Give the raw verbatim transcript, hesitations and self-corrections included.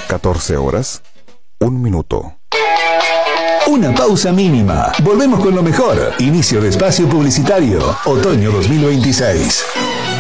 catorce horas, un minuto. Una pausa mínima. Volvemos con lo mejor. Inicio de espacio publicitario. Otoño dos mil veintiséis.